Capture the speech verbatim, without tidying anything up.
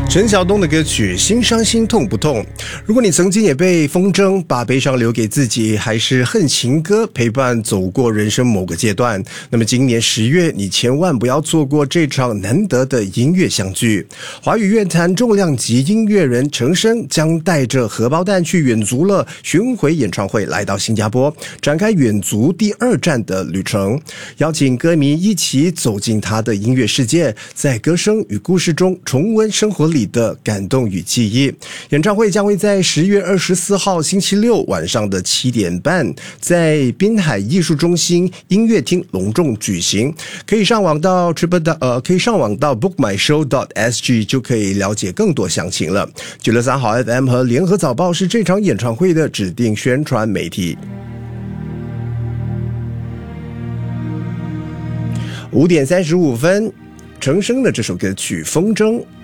陈晓东的歌曲《心伤心痛不痛》。如果你曾经也被风筝把悲伤留给自己，还是恨情歌陪伴走过人生某个阶段，那么今年十月你千万不要错过这场难得的音乐相聚。华语乐坛重量级音乐人陈升将带着荷包蛋去远足了巡回演唱会来到新加坡，展开远足第二站的旅程，邀请歌迷一起走进他的音乐世界，在歌声与故事中重温生活里的感动与记忆。演唱会将会在十月二十四号星期六晚上的七点半，在滨海艺术中心音乐厅隆重举行。可以上网到 triple 呃，可以上网到 book my show dot s g 就可以了解更多详情了。九六三好 F M 和联合早报是这场演唱会的指定宣传媒体。五点三十五分，陈升的这首歌曲《风筝》。